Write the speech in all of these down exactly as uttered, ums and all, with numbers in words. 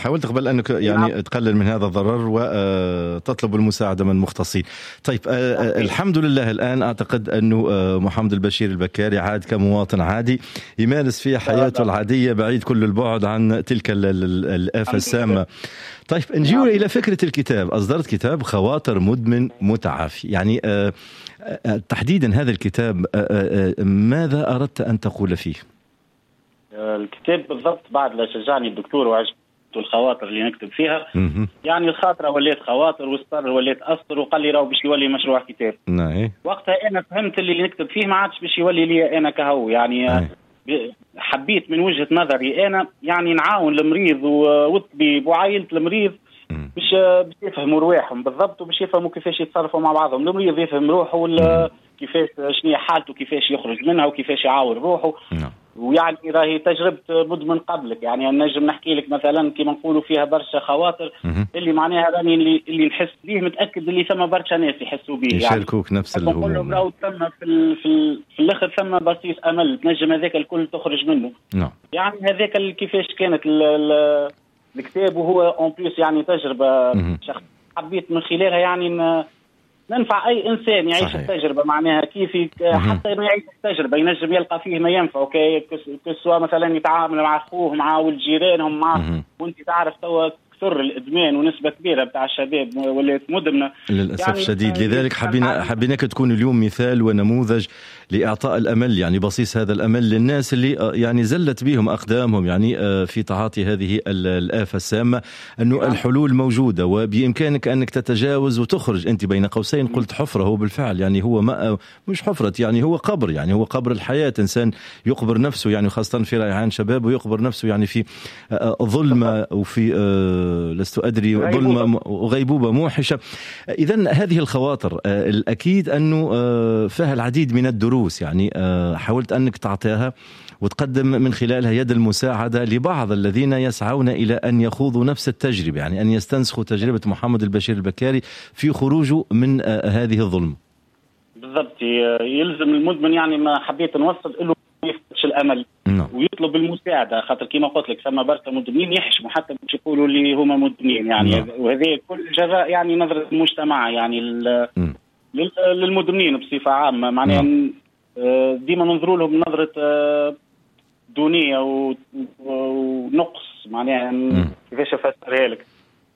حاولت قبل أنك يعني تقلل من هذا الضرر وتطلب المساعدة من مختصين. طيب الحمد لله الآن أعتقد أنه محمد البشير البكاري عاد كمواطن عادي يمارس فيها حياته العادية بعيد كل البعد عن تلك الآفة السامة. طيب نجيو إلى فكرة الكتاب. أصدرت كتاب خواطر مدمن متعافي، يعني تحديدا هذا الكتاب ماذا أردت أن تقول فيه؟ الكتاب بالضبط بعد لا شجعني الدكتور وعجبته الخواطر اللي نكتب فيها، يعني الخاطرة وليت خواطر والسر وليت أسطر، وقال لي راهو باش يولي مشروع كتاب. نعم. وقتها أنا فهمت اللي نكتب فيه ما عادش باش يولي لي أنا كهو، يعني نعم. حبيت من وجهة نظري أنا يعني نعاون المريض والطبيب وعائلة المريض باش باش يفهموا رواحهم بالضبط وباش يفهموا كيفاش يتصرفوا مع بعضهم. المريض يفهم روحه ولا كيفاش شنو حالته كيفاش يخرج منها وكيفاش يعاون روحه. ويعني راهي تجربة مدمن قبلك، يعني نجم نحكي لك مثلا كما نقولوا فيها برشا خواطر اللي معناها راني اللي, اللي نحس به متأكد اللي ثم برشا ناس يحسوا به، يشاركوك يعني نفس الهموم. نقول لهم ثم في ال في, ال في الاخر ثم بسيط امل تنجم هذاك الكل تخرج منه. نعم. يعني هذاك كيفاش كانت ال ال الكتاب وهو اون بليس يعني تجربة شخص حبيت من خلالها يعني ننفع أي إنسان يعيش صحيح. التجربة معناها كيف حتى ما يعيش التجربة ينجم يلقى فيه ما ينفع. أوكي كسوا مثلا يتعامل مع أخوه مع ولد جيرانهم مع وأنت تعرف توا كثر الإدمان ونسبة كبيرة بتاع الشباب ولات مدمنة للأسف يعني شديد. لذلك حبينا حبيناك تكون اليوم مثال ونموذج لإعطاء الأمل، يعني بصيص هذا الأمل للناس اللي يعني زلت بهم أقدامهم يعني في تعاطي هذه الآفة السامة، أنه نعم. الحلول موجودة وبإمكانك أنك تتجاوز وتخرج. أنت بين قوسين قلت حفرة، هو بالفعل يعني هو ما مش حفرة، يعني هو قبر، يعني هو قبر الحياة. إنسان يقبر نفسه يعني خاصة في ريعان شباب ويقبر نفسه يعني في ظلمة وفي لست أدري ظلمة وغيبوبة موحشة. إذن هذه الخواطر الأكيد أنه فيها العديد من الدروس، يعني حاولت أنك تعطيها وتقدم من خلالها يد المساعدة لبعض الذين يسعون إلى أن يخوضوا نفس التجربة، يعني أن يستنسخوا تجربة محمد البشير البكاري في خروجه من هذه الظلم. بالضبط. يلزم المدمن يعني ما حبيت نوصل له يفتش الأمل no. ويطلب المساعدة، خاطر كما قلت لك ثم برشا مدمنين يحشموا حتى باش يقولوا اللي هما مدمنين يعني no. وهذا كل جراء يعني نظرة المجتمع يعني mm. للمدمنين بصفة عامة، معناها no. ديما ننظروا لهم نظرة دونية ونقص، معناها mm. كيفاش أفسرها لك.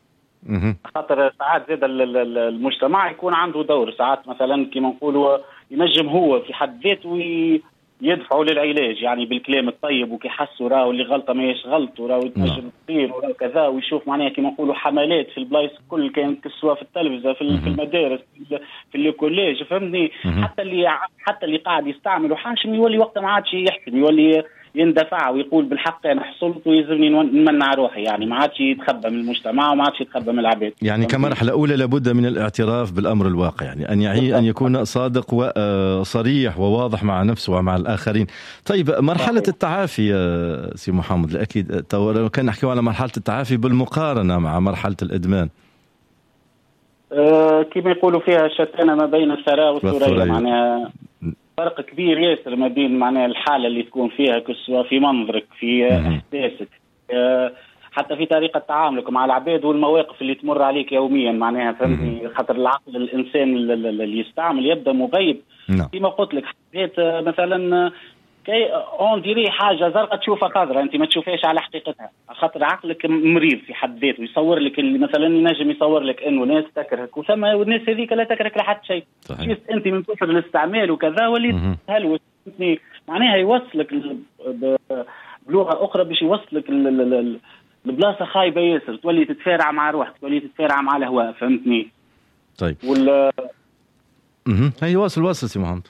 خاطر ساعات زاد المجتمع يكون عنده دور، ساعات مثلا كما نقولوا ينجم هو في حد ذاته يدفعوا للعلاج يعني بالكلام الطيب وكيحسوا راهو اللي غلطه ما يشغلط وراهو يتنجم تصير وراهو كذا، ويشوف معناها كما نقولوا حملات في البلايص الكل كان كسوا في التلفزه في المدارس في الكوليج، فهمني. حتى اللي حتى اللي قاعد يستعمل وحاشم يولي وقتها ما عادش يحكم، يولي يندفع ويقول بالحق انا حصلت ويلزمني نمنع روحي، يعني ما عادش يتخبى من المجتمع وما عادش يتخبى من العباد. يعني كمرحله اولى لابد من الاعتراف بالامر الواقع، يعني ان يعي ان يكون صادق وصريح وواضح مع نفسه ومع الاخرين. طيب مرحله التعافي يا سي محمد، اكيد لو كان نحكيو على مرحله التعافي بالمقارنه مع مرحله الادمان، أه كما يقولوا فيها شتانه ما بين الثراء والثريا، معناها فرق كبير ياسر ما بين معناها الحالة اللي تكون فيها كسوة في منظرك في إحساسك أه حتى في طريقة تعاملك مع العباد والمواقف اللي تمر عليك يوميا، معناها فهمتني. خاطر العقل الإنسان اللي يستعمل يبدأ مغيب كما قلت لك، حاجات مثلا كي اون ديري حاجه زرقاء تشوفها خضراء انت ما تشوفهاش على حقيقتها، خاطر عقلك مريض في حد ذاته يصور لك اللي مثلا ينجم يصور لك انه ناس تكرهك وثم والناس هذيك لا تكرهك لحد شيء، شفت انت من كثر الاستعمال وكذا وليت تهلوس، معناها يوصلك بلغه اخرى باش يوصلك البلاصه خايبه ياسر، تولي تتفارع مع روحك، تولي تتفارع مع الهواء، فهمتني. طيب ولا اها هي واصل واصل سي محمد.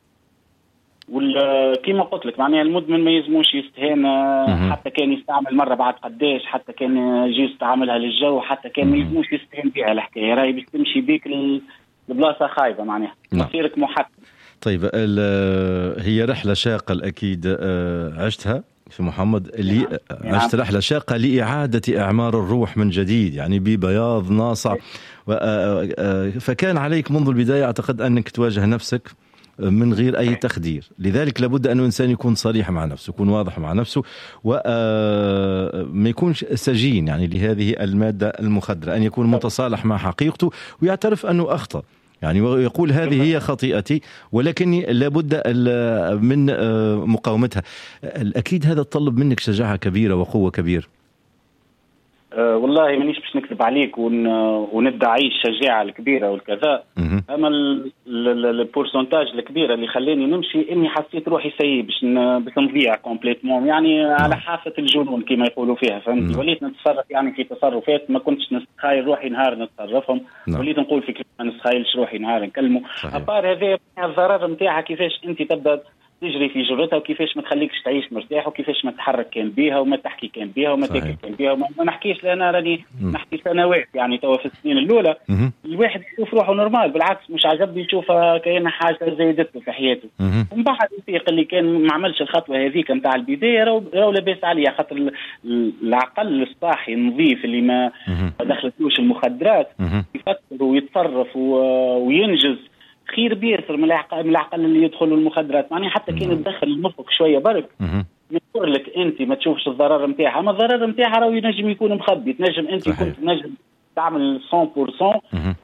وكما قلت لك معناها المدمن ما يزموش يستهان، حتى كان يستعمل مرة بعد قداش، حتى كان يجي يستعملها للجو، حتى كان ما يزموش يستهان بها الحكاية، راهي باش تمشي بيك البلاصة خايبة معناها مصيرك محكم. طيب هي رحلة شاقة الأكيد عشتها في محمد، اللي عشت رحلة شاقة لإعادة إعمار الروح من جديد، يعني ببياض ناصع، فكان عليك منذ البداية أعتقد أنك تواجه نفسك من غير أي تخدير. لذلك لابد أن الإنسان يكون صريح مع نفسه، يكون واضح مع نفسه، وما يكونش سجين يعني لهذه المادة المخدرة، أن يكون متصالح مع حقيقته ويعترف أنه أخطأ يعني، ويقول هذه هي خطيئتي ولكني لابد من مقاومتها. أكيد هذا تطلب منك شجاعة كبيرة وقوة كبيرة. أه والله مانيش باش نكذب عليك ون... وندعي الشجاعة الكبيرة والكذا، أما البورسنتاج الكبيرة اللي خلاني نمشي إني حسيت روحي سيء باش ن... باش نضيع كومبليتمون يعني على حافة الجنون كما يقولوا فيها، فهمتي؟ وليت نتصرف يعني في تصرفات ما كنتش نتخيل روحي نهار نتصرفهم، وليت نقول في كلمة ما نتخيلش روحي نهار نكلمه. أبار هذا الضرر نتاعها كيفاش أنت تبدأ تجري في جرتها، وكيفاش ما تخليكش تعيش مرتاح، وكيفاش ما تحرك كان بيها وما تحكي كان بيها وما تاكل كان بيها وما ما نحكيش، لأنا راني نحكي سنوات يعني توا في السنين الأولى الواحد يشوف روحه نورمال، بالعكس مش عجبني يشوفها كأنها حاجة زايدته في حياته. ومن بعد يفيق اللي كان ما عملش الخطوة هذيك نتاع البداية راهو لاباس عليها، خاطر العقل الصاحي النظيف اللي ما دخلتلوش المخدرات يفكر ويتصرف وينجز خير بيرسل من العقل, من العقل اللي يدخل المخدرات. معني حتى كان تدخل مخك شويه برك يقول لك انت ما تشوفش الضرر نتاعها، اما الضرر نتاعها راهو ينجم يكون مخبي، تنجم انت كنت تنجم تعمل مية بالمية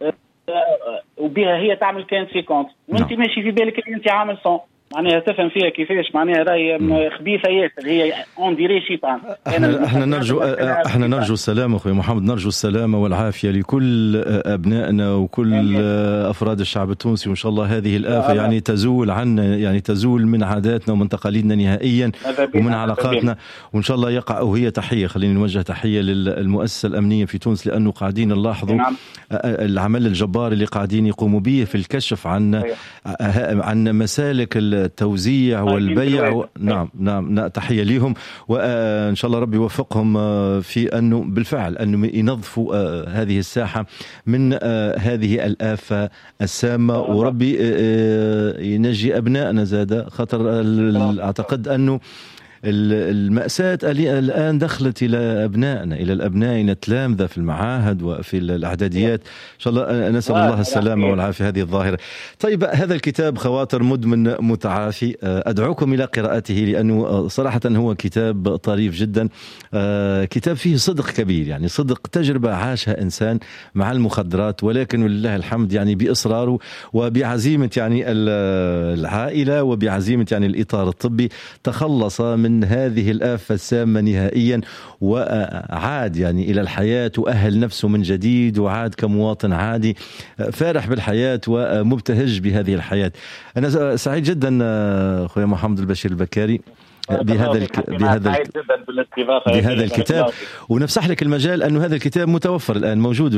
وبها هي تعمل كان خمسين وانت ماشي في بالك انت عامل مية، معناها تفهم فيها كيفاش معناها راهي خبيثه ياسر، هي اون ديري شيطان. احنا احنا نرجو احنا نرجو السلامه اخوي محمد، نرجو السلامه والعافيه لكل ابنائنا وكل افراد الشعب التونسي، وان شاء الله هذه الافه يعني تزول عنا، يعني تزول من عاداتنا ومن تقاليدنا نهائيا ومن علاقاتنا، وان شاء الله يقع. وهي تحيه، خليني نوجه تحيه للمؤسسه الامنيه في تونس، لانه قاعدين نلاحظوا العمل الجبار اللي قاعدين يقوموا به في الكشف عن عن مسالك التوزيع والبيع و... نعم نعم تحية لهم، وإن شاء الله ربي يوفقهم في أنه بالفعل أنه ينظفوا هذه الساحة من هذه الآفة السامة، وربي ينجي أبنائنا زادة، خاطر أعتقد أنه المأساة الآن دخلت إلى أبنائنا، إلى الأبناء التلامذة في المعاهد وفي الإعداديات. إن شاء الله نسأل الله السلامة والعافية هذه الظاهرة. طيب هذا الكتاب خواطر مدمن متعافي، أدعوكم إلى قراءته لأنه صراحة هو كتاب طريف جدا، كتاب فيه صدق كبير، يعني صدق تجربة عاشها إنسان مع المخدرات، ولكن ولله الحمد يعني بإصراره وبعزيمة يعني العائلة وبعزيمة يعني الإطار الطبي تخلص من من هذه الآفة السامة نهائيا، وعاد يعني إلى الحياة وأهل نفسه من جديد، وعاد كمواطن عادي فارح بالحياة ومبتهج بهذه الحياة. أنا سعيد جدا أخوي محمد البشير البكاري بهذا الك... بهذا الك... بهذا الكتاب، ونفسح لك المجال أنه هذا الكتاب متوفر الآن موجود،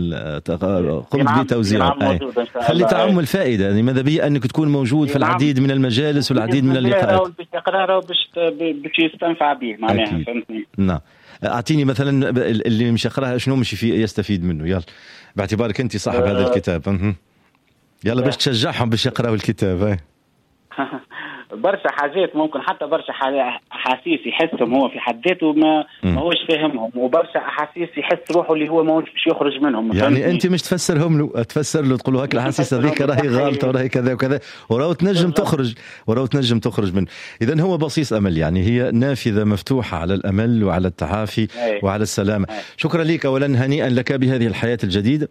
قمت بتوزيعه، خلي تعم الفائدة، يعني ماذا بي أنك تكون موجود في العديد من المجالس والعديد من اللقاءات، باش يقرأه باش يستنفع به معناها، فهمتني؟ نعم. أعطيني مثلا اللي مش يقرأها شنو مش في يستفيد منه، يلا باعتبارك أنت صاحب أه... هذا الكتاب، يلا باش تشجعهم باش يقرأوا الكتاب. برشا حاجات ممكن حتى برشا احاسيس يحسهم هو في حد ذاته ما ما هوش فاهمهم، وبرشا احاسيس يحس روحه اللي هو ما هوش باش يخرج منهم. يعني انت مش تفسرهم له، تفسر له تقول له هاك الاحاسيس هذيك راهي غلطه وراهي كذا وكذا، وراهو تنجم تخرج وراهو تنجم تخرج منه. اذا هو بصيص امل، يعني هي نافذه مفتوحه على الامل وعلى التعافي وعلى السلامه. شكرا لك، اولا هنيئا لك بهذه الحياه الجديدة،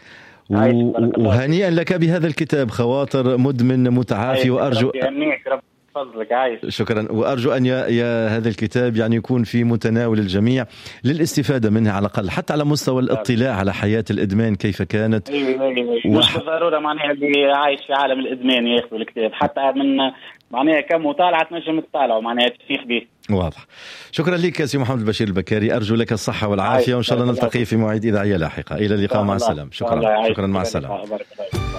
وهنيئا لك بهذا الكتاب خواطر مدمن متعافي، وارجو فضلك عايش. شكرا، وأرجو أن يا, يا هذا الكتاب يعني يكون في متناول الجميع للاستفادة منه على الأقل، حتى على مستوى الاطلاع على حياة الإدمان كيف كانت. أيوة أيوة. وح... مش بالضرورة معناها اللي عايش في عالم الإدمان ياخذ الكتاب، حتى من معناها كم مطالعة تنجم تطالعه معناها تفيق به. واضح. شكرا لك يا سي محمد البشير البكاري، أرجو لك الصحة والعافية، وإن شاء الله نلتقي في مواعيد إذاعية لاحقة. إلى اللقاء، مع السلامة. شكرا شكرا، مع السلامة.